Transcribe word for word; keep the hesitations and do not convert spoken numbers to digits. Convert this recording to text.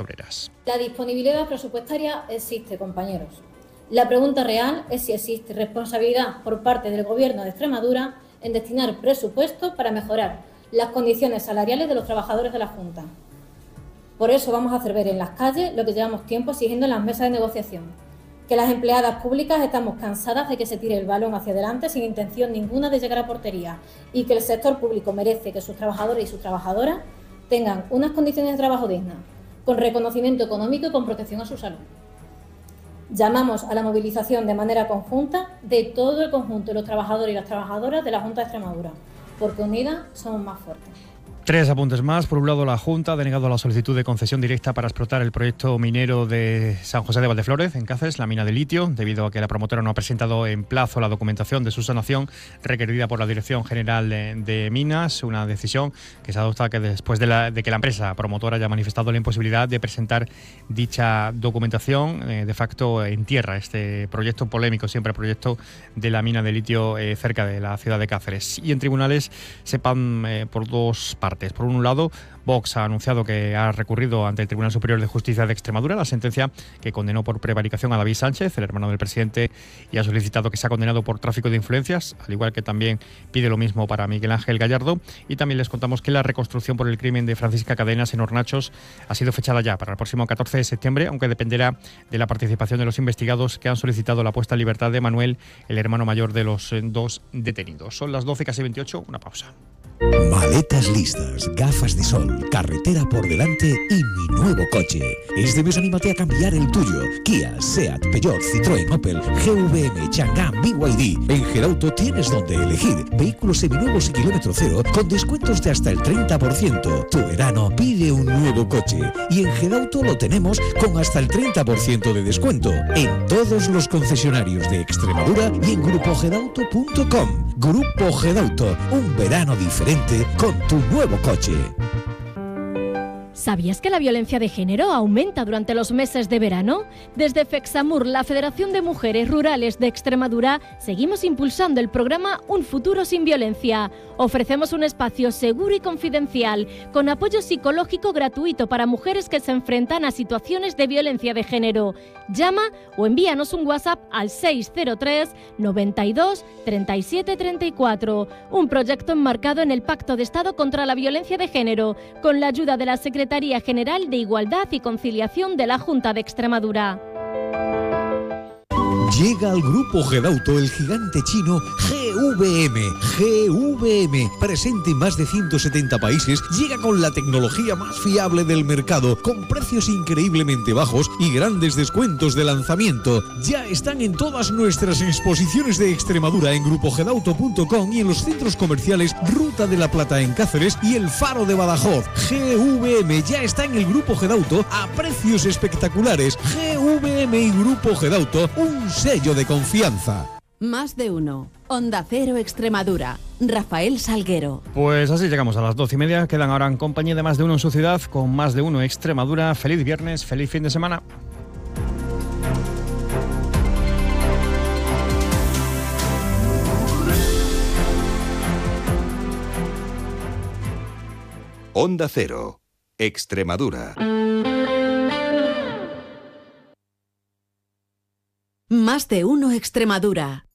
obreras. La disponibilidad presupuestaria existe, compañeros. La pregunta real es si existe responsabilidad por parte del Gobierno de Extremadura en destinar presupuestos para mejorar las condiciones salariales de los trabajadores de la Junta. Por eso vamos a hacer ver en las calles lo que llevamos tiempo exigiendo en las mesas de negociación, que las empleadas públicas estamos cansadas de que se tire el balón hacia adelante sin intención ninguna de llegar a portería y que el sector público merece que sus trabajadores y sus trabajadoras tengan unas condiciones de trabajo dignas, con reconocimiento económico y con protección a su salud. Llamamos a la movilización de manera conjunta de todo el conjunto de los trabajadores y las trabajadoras de la Junta de Extremadura, porque unidas somos más fuertes. Tres apuntes más. Por un lado, la Junta ha denegado la solicitud de concesión directa para explotar el proyecto minero de San José de Valdeflores, en Cáceres, la mina de litio, debido a que la promotora no ha presentado en plazo la documentación de su sanación requerida por la Dirección General de, de Minas, una decisión que se adopta que después de, la, de que la empresa promotora haya manifestado la imposibilidad de presentar dicha documentación. Eh, de facto, entierra este proyecto polémico, siempre proyecto de la mina de litio eh, cerca de la ciudad de Cáceres. Y en tribunales sepan eh, por dos partes. Por un lado, Vox ha anunciado que ha recurrido ante el Tribunal Superior de Justicia de Extremadura la sentencia que condenó por prevaricación a David Sánchez, el hermano del presidente, y ha solicitado que sea condenado por tráfico de influencias, al igual que también pide lo mismo para Miguel Ángel Gallardo. Y también les contamos que la reconstrucción por el crimen de Francisca Cadenas en Hornachos ha sido fechada ya para el próximo catorce de septiembre, aunque dependerá de la participación de los investigados que han solicitado la puesta en libertad de Manuel, el hermano mayor de los dos detenidos. Son las doce, casi veintiocho, una pausa. Maletas listas, gafas de sol, carretera por delante y mi nuevo coche. Este mes anímate a cambiar el tuyo. Kia, Seat, Peugeot, Citroën, Opel, G V M, Chang'an, B Y D. En Gerauto tienes donde elegir. Vehículos seminuevos y kilómetro cero con descuentos de hasta el treinta por ciento. Tu verano pide un nuevo coche. Y en Gerauto lo tenemos con hasta el treinta por ciento de descuento. En todos los concesionarios de Extremadura y en grupo gerauto punto com. Grupo Gerauto, un verano diferente con tu nuevo coche. ¿Sabías que la violencia de género aumenta durante los meses de verano? Desde FEXAMUR, la Federación de Mujeres Rurales de Extremadura, seguimos impulsando el programa Un Futuro Sin Violencia. Ofrecemos un espacio seguro y confidencial, con apoyo psicológico gratuito para mujeres que se enfrentan a situaciones de violencia de género. Llama o envíanos un WhatsApp al seis cero tres, noventa y dos, treinta y siete, treinta y cuatro. Un proyecto enmarcado en el Pacto de Estado contra la Violencia de Género, con la ayuda de la Secretaría General de Igualdad y Conciliación de la Junta de Extremadura. Llega al Grupo Gedauto el gigante chino G V M. G V M, presente en más de ciento setenta países, llega con la tecnología más fiable del mercado, con precios increíblemente bajos y grandes descuentos de lanzamiento. Ya están en todas nuestras exposiciones de Extremadura en grupo gedauto punto com y en los centros comerciales Ruta de la Plata en Cáceres y El Faro de Badajoz. G V M ya está en el Grupo Gedauto a precios espectaculares. G V M y Grupo Gedauto, un sello de confianza. Más de uno. Onda Cero Extremadura. Rafael Salguero. Pues así llegamos a las doce y media. Quedan ahora en compañía de Más de Uno en su ciudad, con Más de Uno Extremadura. Feliz viernes, feliz fin de semana. Onda Cero Extremadura. Más de Uno Extremadura.